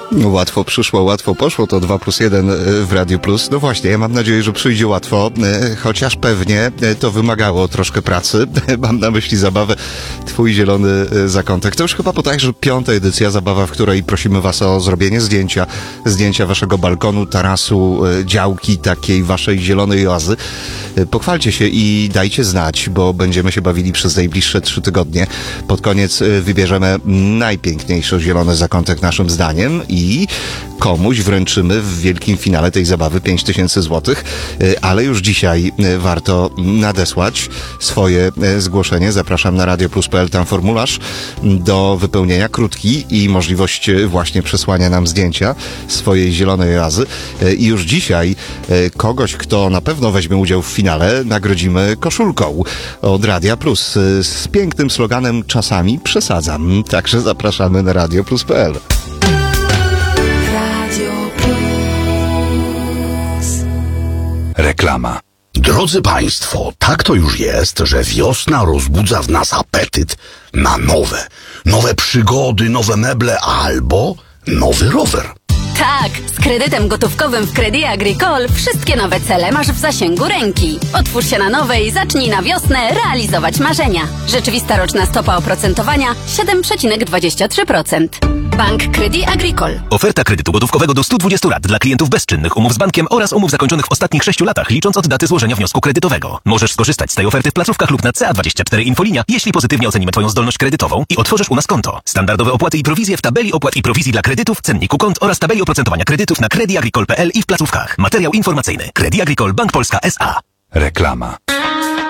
Łatwo przyszło, łatwo poszło, to 2+1 w Radiu Plus. No właśnie, ja mam nadzieję, że przyjdzie łatwo, chociaż pewnie to wymagało troszkę pracy. Mam na myśli zabawę Twój zielony zakątek. To już chyba bodajże 5. edycja, zabawa, w której prosimy Was o zrobienie zdjęcia Waszego balkonu, tarasu, działki, takiej Waszej zielonej oazy. Pochwalcie się i dajcie znać, bo będziemy się bawili przez najbliższe 3 tygodnie. Pod koniec wybierzemy najpiękniejszy zielony zakątek naszym zdaniem i komuś wręczymy w wielkim finale tej zabawy 5000 złotych, ale już dzisiaj warto nadesłać swoje zgłoszenie. Zapraszam na radioplus.pl, tam formularz do wypełnienia, krótki i możliwość właśnie przesłania nam zdjęcia swojej zielonej oazy. I już dzisiaj kogoś, kto na pewno weźmie udział w finale, nagrodzimy koszulką od Radia Plus z pięknym sloganem "Czasami przesadzam". Także zapraszamy na radioplus.pl. Reklama. Drodzy Państwo, tak to już jest, że wiosna rozbudza w nas apetyt na nowe przygody, nowe meble albo nowy rower. Tak, z kredytem gotówkowym w Crédit Agricole wszystkie nowe cele masz w zasięgu ręki. Otwórz się na nowe i zacznij na wiosnę realizować marzenia. Rzeczywista roczna stopa oprocentowania 7,23%. Bank Crédit Agricole. Oferta kredytu gotówkowego do 120 lat dla klientów bezczynnych, umów z bankiem oraz umów zakończonych w ostatnich 6 latach, licząc od daty złożenia wniosku kredytowego. Możesz skorzystać z tej oferty w placówkach lub na CA24 Infolinia, jeśli pozytywnie ocenimy Twoją zdolność kredytową i otworzysz u nas konto. Standardowe opłaty i prowizje w tabeli opłat i prowizji dla kredytów, cenniku kont oraz tabeli oprocentowania kredytów na creditagricole.pl i w placówkach. Materiał informacyjny. Crédit Agricole Bank Polska S.A. Reklama.